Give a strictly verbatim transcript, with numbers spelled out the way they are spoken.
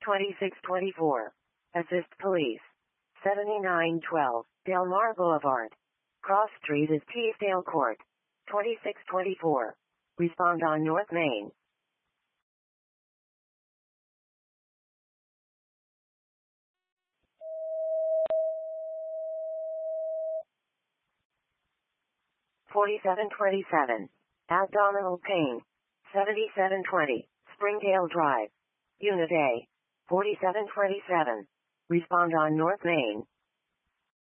twenty-six twenty-four. Assist police. seventy-nine twelve, Del Mar Boulevard. Cross Street is Teesdale Court. twenty-six twenty-four. Respond on North Main. forty-seven twenty-seven. Abdominal pain. seventy-seven twenty, Springdale Drive. Unit A. forty-seven twenty-seven. Respond on North Main.